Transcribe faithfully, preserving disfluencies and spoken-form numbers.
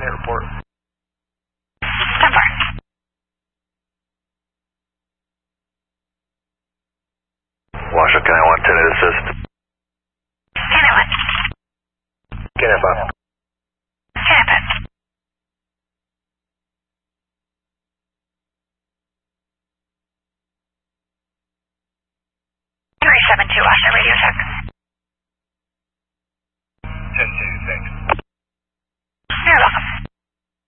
eight report. ten four. Washoe County one, ten eight assist. ten eight one. Can I five? ten eight five. three seven two, Washoe radio check.